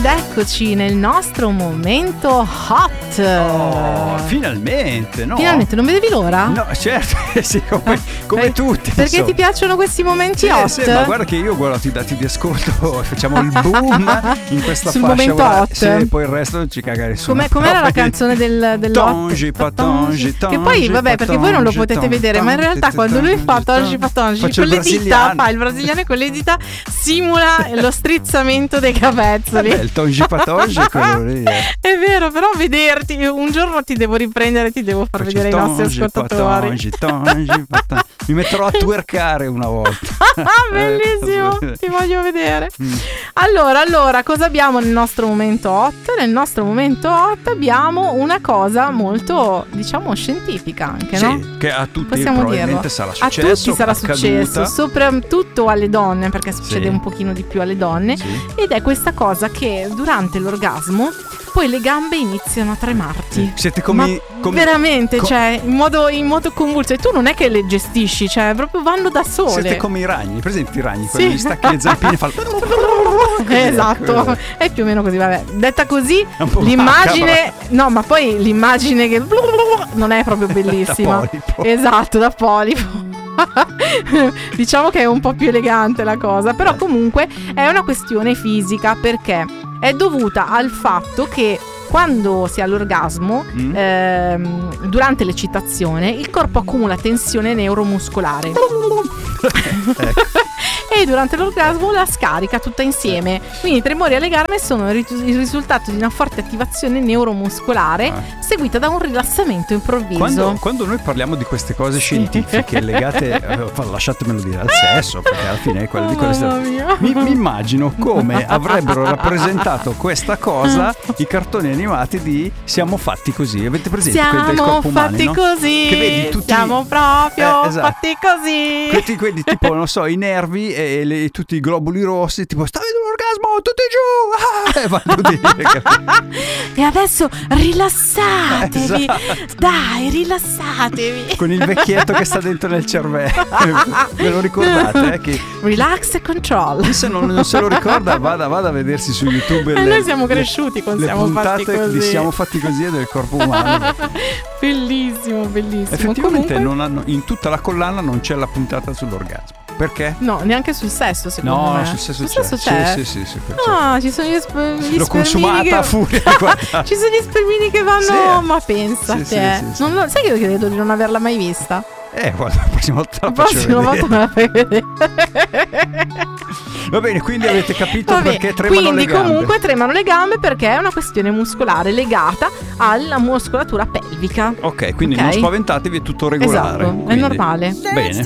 eccoci nel nostro momento hot. Finalmente, no? Finalmente, non vedevi l'ora? No, certo, sì, come tutti. Perché insomma. ti piacciono questi momenti hot? Sì, ma guarda che io guardo i dati di ascolto, facciamo il boom in questa sul fascia. momento hot. Sì, poi il resto ci caga nessuno. Com'era la canzone del Tongi, patongi, tongi. Che poi, vabbè, perché voi non lo potete vedere, ma in realtà quando lui fa tongi, patongi, con le dita, fa il brasiliano e con le dita simula lo strizzamento dei capezzoli. Il tongi patongi è quello lì. È vero, però vederti, un giorno ti devo riprendere, ti devo far vedere i nostri ascoltatori. Tongi, mi metterò a twerkare una volta. Bellissimo, ti voglio vedere. Allora, cosa abbiamo nel nostro momento hot? Nel nostro momento hot abbiamo una cosa molto, diciamo, scientifica anche, sì, no? Che a tutti possiamo probabilmente dirlo. sarà successo. A tutti sarà successo, soprattutto alle donne, perché succede Sì. un pochino di più alle donne. Sì. Ed è questa cosa che durante l'orgasmo poi le gambe iniziano a tremarti. Siete come veramente, cioè in modo convulso. E tu non è che le gestisci, cioè proprio vanno da sole. Siete come i ragni, presenti i ragni? Sì. Quando gli stacchi le zampine fa Esatto, è più o meno così, vabbè. Detta così, un po' l'immagine, no, ma poi l'immagine che non è proprio bellissima. Da polipo. Esatto, da polipo. Diciamo che è un po' più elegante la cosa, però comunque è una questione fisica, perché è dovuta al fatto che quando si ha l'orgasmo, durante l'eccitazione, il corpo accumula tensione neuromuscolare. E durante l'orgasmo la scarica tutta insieme. Quindi i tremori alle gambe sono il risultato di una forte attivazione neuromuscolare seguita da un rilassamento improvviso. Quando noi parliamo di queste cose scientifiche legate, lasciatemelo dire, al sesso, perché alla fine è quello di quelle mi immagino come avrebbero rappresentato questa cosa i cartoni animati di Siamo fatti così. Avete presente quelli del corpo umano? Siamo fatti così, che vedi tutti, siamo proprio esatto. fatti così. Quelli tipo, non so, i nervi e tutti i globuli rossi, tipo sta avendo un orgasmo, tutti giù. E adesso rilassatevi. Esatto. Dai, rilassatevi. Con il vecchietto che sta dentro nel cervello. Ve lo ricordate? Che Relax e control. se non se lo ricorda vada a vedersi su YouTube. Noi siamo cresciuti con Siamo fatti così. Di Siamo fatti così e del corpo umano. Bellissimo, bellissimo. Effettivamente comunque, in tutta la collana non c'è la puntata sull'orgasmo. Perché? No, neanche sul sesso, secondo me. No, sul sesso c'è. Sì. No, ci sono gli spermini. L'ho consumata a furia. Ci sono gli spermini che vanno. Sì. Ma pensa Sì, te. sì. Sai che io credo di non averla mai vista? Guarda, la prossima volta La prossima volta me la fai vedere. Va bene, quindi avete capito perché tremano le gambe. Quindi comunque tremano le gambe perché è una questione muscolare legata alla muscolatura pelvica. Ok, quindi non spaventatevi, è tutto regolare. Esatto, quindi. è normale. Bene.